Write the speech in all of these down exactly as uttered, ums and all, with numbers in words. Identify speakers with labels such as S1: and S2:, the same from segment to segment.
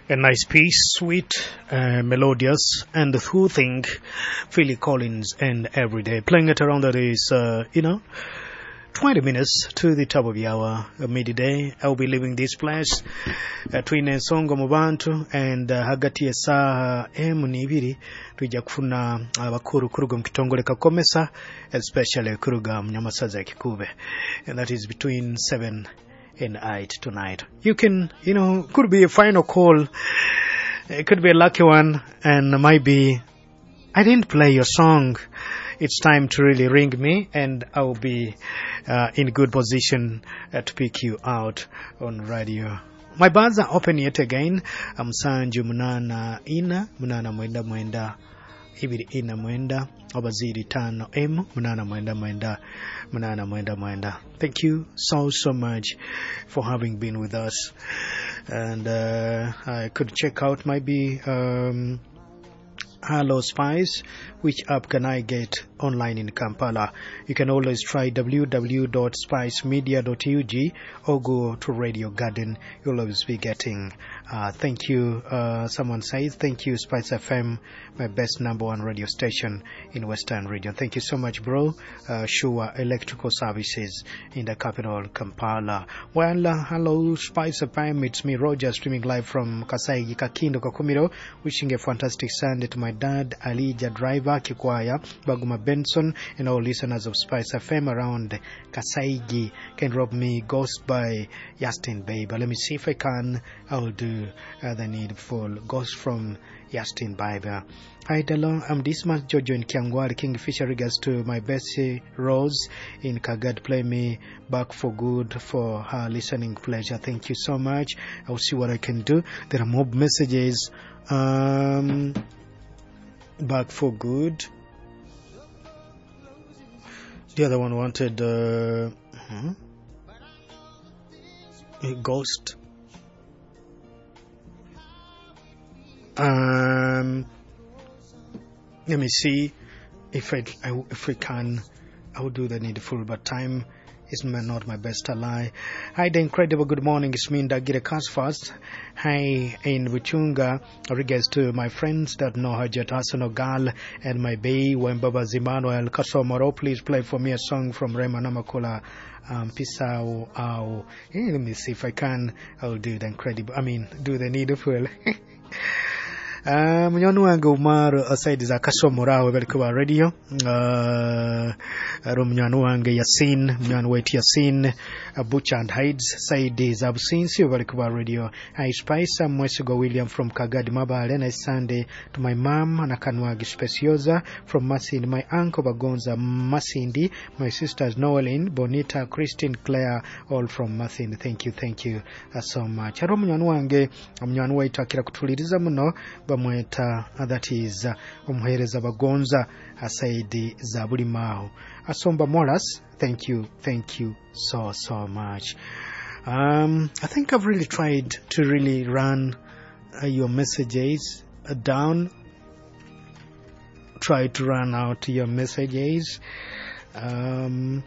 S1: A nice piece, sweet, uh, melodious, and the who thing, Philly Collins and Everyday. Playing it around that is, uh, you know, twenty minutes to the top of the hour, uh, midday. I'll be leaving this place, uh, twine songo mubantu, and uh, hagati ya saa emu nibiri, tuja kufuna abakuru kuruga mkitongole kakomesa, especially kuruga mnyamasaza kikube. And that is between seven and eight tonight. You can, you know, could be a final call. It could be a lucky one, and maybe I didn't play your song. It's time to really ring me, and I will be uh, in good position uh, to pick you out on radio. My bars are open yet again. I'm Sanju Munana Ina, Munana Mwenda Mwenda, Ibiri Ina Mwenda, Obaziri Tano M, Munana Mwenda Mwenda, Munana Mwenda Mwenda. Thank you so, so much for having been with us. And uh, I could check out maybe um, Hello Spice. Which app can I get online in Kampala? You can always try w w w dot spice media dot u g or go to Radio Garden. You'll always be getting. Uh, thank you. Uh, someone says, thank you, Spice F M, my best number one radio station in Western region. Thank you so much, bro. Uh, Shua Electrical Services in the capital, Kampala. Well, uh, hello, Spice F M. It's me, Roger, streaming live from Kasai Kakindo Kakumiro. Wishing a fantastic Sunday to my dad, Alija Driver, Kikwaya, Baguma Benson, and all listeners of Spice F M around Kasaigi. Can drop me Ghost by Justin Bieber. Let me see if I can. I'll do uh, the needful. Ghost from Justin Bieber. Hi, Delo. I'm Dismas Jojo in Kiangwari, Kingfisher. Regards to my Bessie Rose in Kagad. Play me back for good for her listening pleasure. Thank you so much. I'll see what I can do. There are more messages. Um... Back for good. The other one wanted uh, huh? a ghost. Um, let me see if I, I if we can. I will do the needful, but time is not my best ally. Hi, the incredible good morning. It's me, Ndagire Kasfast. Hi, in Buchunga. Regards to my friends that know Hajat Hassan Ogal and my bae, Wembaba Zimanuel Kasomoro. Please play for me a song from Rema Namakula. Um, Pisau, Au. Hey, let me see if I can. I'll do the incredible, I mean, do the needful. Uh, Mnyanu wange Umar aside za Kasomora webali kwa radio. Uh, Mnyanu wange Yasin, Mnyanu wetu Yasin, uh, Butcher and Hides, Saidi Zabusinsi webali kwa radio. Hi Spice, I'm Mwesigo William from Kagadi Mabale. Nice Sunday to my mom, Anakanwagi Speciosa from Masindi, my uncle Bagonza Masindi, my sisters Noeline, Bonita, Christine, Claire, all from Masindi. Thank you, thank you uh, so much. Aro Mnyanu wange, Mnyanu wetu akira kutuliriza muno. Bamweta, uh, that is uh, Umhereza Bagonza Asaidi Zabulimaho Asomba Moras. Thank you, thank you so so much. um I think I've really tried to really run uh, your messages uh, down, try to run out your messages. um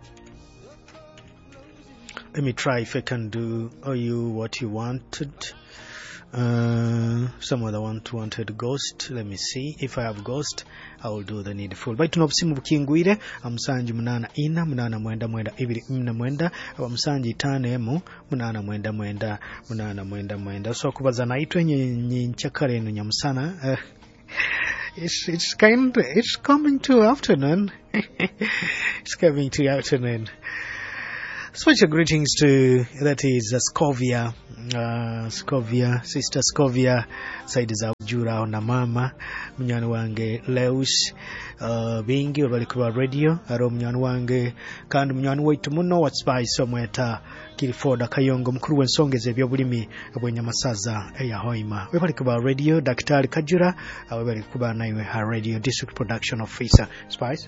S1: let me try if I can do uh, you what you wanted. Uh, some other one wanted ghost. Let me see if I have ghost. I will do the needful. Baitu nobusimu bukingwire. Amsanji munana ina munana mwenda mwenda ibiri mna mwenda. Amsanji tane emu munana mwenda mwenda munana mwenda mwenda. So kubaza naitwe nchakare enu nyamusana. Uh, it's it's kind it's coming to afternoon. It's coming to afternoon. Special greetings to, that is uh, Scovia, uh, Scovia, Sister Scovia, Saidi za Ujura na mama, mnyanu wange Leus, uh, bingi wabali kwa radio, aro mnyanu wange, kandi mnyanu waitu muno wa Spice omweta Kilifoda Kayongo mkuru wensongeze vya bulimi abwenya masaza ya hoima. Wabali kwa radio, Daktari Kajura, wabali kwa naiwe ha radio, District Production Officer. Spice?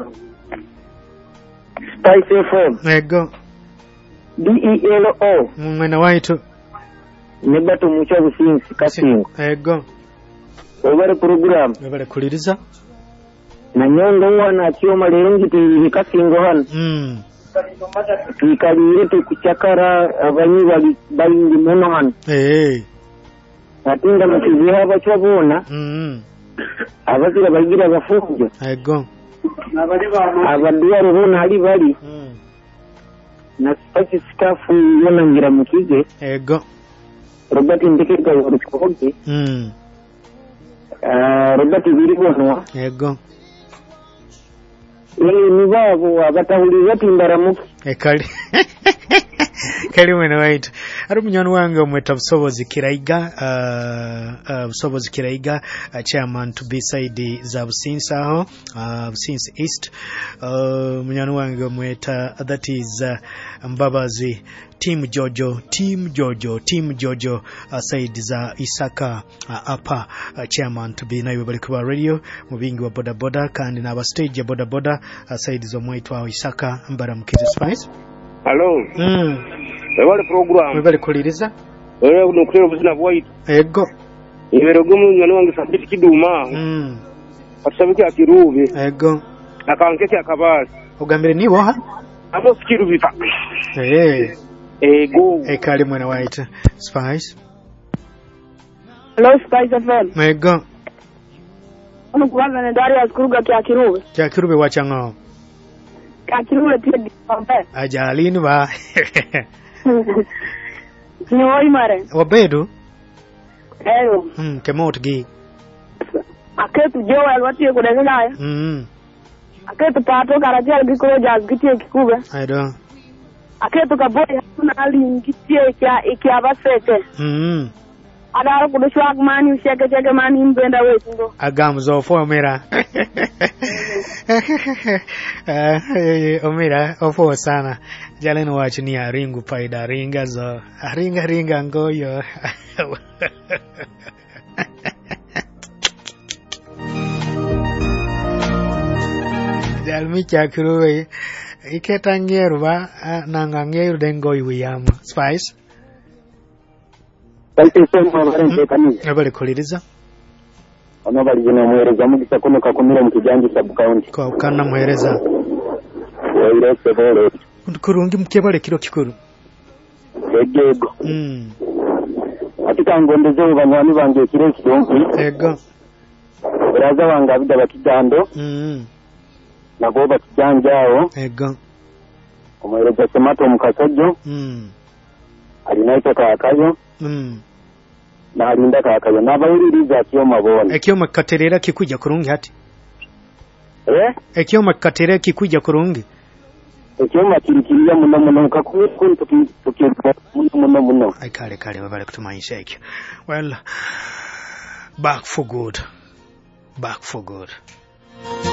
S2: Spice F M.
S1: There you go.
S2: D E L O
S1: Mwena waitu
S2: Nebatu Mucha Businsi Kasingo.
S1: Ego
S2: Wabale program
S1: Wabale kuliriza
S2: na nyongo wana chioma lerengi tu Kasingo hano.
S1: Mm
S2: Tuikalire tu kuchakara abanyi bali bali muno hano.
S1: Eh
S2: atinda mukizi haba cyabona
S1: mm
S2: abazira bagira bafunjo
S1: ego
S2: abadwa rubona ali bali
S1: mm
S2: na space staff yonangira mukize
S1: ego
S2: Robert ndikeka urukoge
S1: mm
S2: ah Robert biribonwa
S1: ego
S2: ni nibabo abatahuli batindaramuki
S1: ekali kali mwene wait ari munyano wange omweta busobozi kiraiga uh, uh, busobozi kiraiga uh, chairman to be side za Businsa aho uh, Businsa East uh, munyano wange omweta that is uh, Mbabazi Team Jojo Team Jojo Team Jojo uh, side za Isaka uh, apa uh, chairman to be nayo bali kuba radio mubingi wa boda boda kandi na ba stage ya boda boda uh, side zo mwetwa Isaka mbara mukizi Spice.
S3: Hello.
S1: Mm.
S3: Ewale program.
S1: Mwebali kuliriza?
S3: Ewe unokulero buzina bwaitu.
S1: Ego.
S3: Ibero gumu nyano wange sabiti kiduma.
S1: Mm.
S3: Asabiki akirube.
S1: Ego.
S3: Akankeke akabasi.
S1: Ugambire nibo ha?
S3: Amo sikirubi pa.
S1: Eh.
S3: Ego.
S1: Ekali mwana white. Spice.
S4: Hello Spice F M.
S1: Ego.
S4: Ono kubanza ne Darius kuruga kya kirube.
S1: Kya kirube wachangao.
S4: Kakirule pia dipambe.
S1: Ajalini ba.
S4: Ni hoi mare.
S1: Wabedu?
S4: Eyo.
S1: Hmm, kemot gi.
S4: Aketu jowa alwati ya kudege nae.
S1: Hmm.
S4: Aketu pato karati ya gikuro jaz gitie kikube.
S1: Aido.
S4: Aketu kaboi hatuna hali ngitie ikia ikia basete.
S1: Hmm.
S4: Adaro kudushu akumani usheke cheke mani mbenda wetundo.
S1: Agamuzo ofo omera. Uh, omera ofo sana. Jaleno wachi ni aringu paida ringa zo. Ringa ringa ngoyo. Jalmi chakuruwe. Iketa ngeru ba nanga ngeru dengo iwiyama. Spice.
S2: Baite sema barende kanisa
S1: Abali kuliriza?
S2: ono bali jina muhereza mugisa kuno kakumira mu kijanji sub county
S1: Kwa ukana muhereza
S2: waire sebole
S1: kurungi mukebale kiro kikuru
S2: egego
S1: mm
S2: atika ngondezo banyani bange kire kidonki
S1: ego
S2: baraza wanga abida bakijando
S1: mm
S2: nago bakijanjao
S1: ego
S2: omuhereza semato mukasojo
S1: mm
S2: alinaita kaakayo
S1: mm
S2: na alinda kaakayo nabayiririza kyo mabona
S1: ekyo makaterera kikuja kurungi hati
S2: eh
S1: ekyo makaterera kikuja kurungi
S2: ekyo makirikiriya muno muno kakumi kuntu tukirwa muno muno muno
S1: ai kale kale babale kutumanisha ekyo well back for good back for good